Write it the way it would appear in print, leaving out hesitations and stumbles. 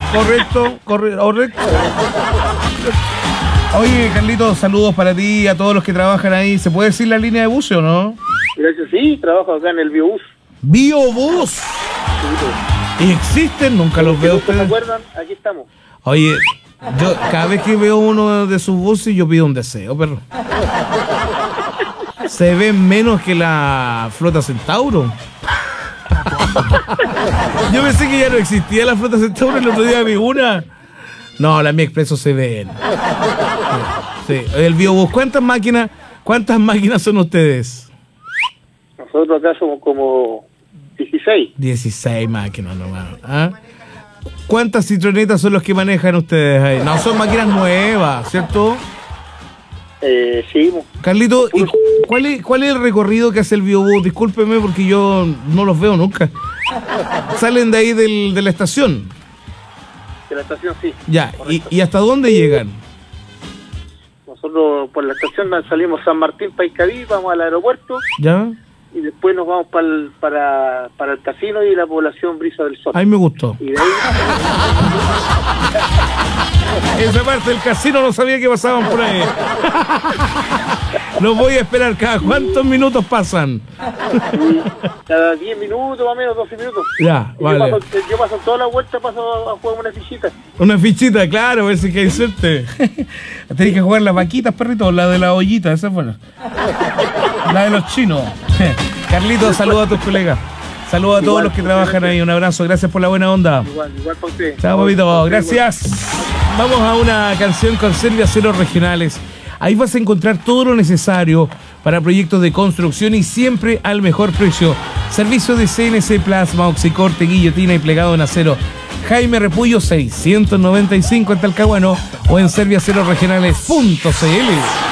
Correcto. Oye, Carlito, saludos para ti y a todos los que trabajan ahí. ¿Se puede decir la línea de bus o no? Gracias, sí, trabajo acá en el Biobús. ¿Biobús? ¿Y existen? Nunca los veo ustedes. ¿Se acuerdan? Aquí estamos. Oye, yo cada vez que veo uno de sus buses, yo pido un deseo, perro. Se ven menos que la flota Centauro. Yo pensé que ya no existía la flota Centauro, el otro día vi una. No, la Mi Expreso se ven. Sí. El Biobús, ¿cuántas máquinas son ustedes? Nosotros acá somos como 16. 16 máquinas nomás. ¿Ah? ¿Cuántas citronetas son los que manejan ustedes ahí? No, son máquinas nuevas, ¿cierto? Sí. Carlito, ¿y cuál es el recorrido que hace el Biobús? Discúlpeme porque yo no los veo nunca. Salen de ahí de la estación. De la estación, sí. Ya, ¿y hasta dónde llegan? Nosotros por la estación salimos San Martín, Paiscaví, vamos al aeropuerto. ¿Ya? Y después nos vamos para el casino y la población Brisa del Sol. Ahí me gustó. Y de ahí... Esa parte del casino no sabía que pasaban por ahí. Los voy a esperar. ¿Cada cuántos minutos pasan? Cada 10 minutos, más o menos, 12 minutos. Ya, y vale. Yo paso toda la vuelta, paso a jugar una fichita. Una fichita, claro, a ver si hay suerte. Tenés que jugar las vaquitas, perrito, la de la ollita, esa es buena. La de los chinos. Carlitos, saludos a tus colegas. Saludos a todos los que trabajan ahí. Un abrazo, gracias por la buena onda. Igual para usted. Chao, papito, gracias. Vamos a una canción con Serviaceros Regionales. Ahí vas a encontrar todo lo necesario para proyectos de construcción y siempre al mejor precio. Servicio de CNC Plasma, oxicorte, guillotina y plegado en acero. Jaime Repullo 695 en Talcahuano o en serviacerosregionales.cl.